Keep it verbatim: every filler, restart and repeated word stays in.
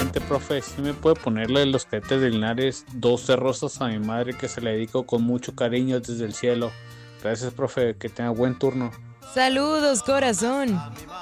excelente, profe. Si me puede ponerle los cadetes de Linares, doce rosas a mi madre que se le dedico con mucho cariño desde el cielo. Gracias, profe, que tenga buen turno. Saludos, corazón.